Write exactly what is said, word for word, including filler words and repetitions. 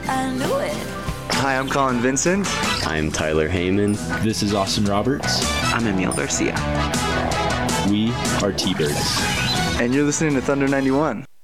I knew it. Hi, I'm Colin Vincent. I'm Tyler Heyman. This is Austin Roberts. I'm Emil Garcia. We are T-Birds. And you're listening to Thunder ninety-one.